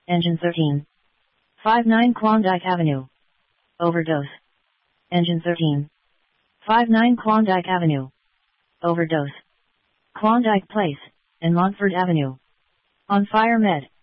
Engine 13. 59 Klondike Avenue. Overdose. Engine 13. 59 Klondike Avenue. Overdose. Klondike Place, and Montford Avenue. On fire med.